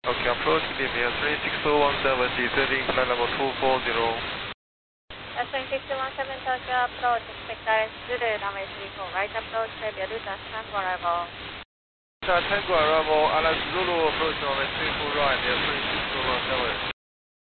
Okay, approach Libya 36217, descending flight level 240. Western 6217 Tokyo approach, expect direct Zulu, runway 34, right approach, Libya, Luton, Tango arrival. Tango arrival, Alice Zulu approach runway 34 right, near 36217.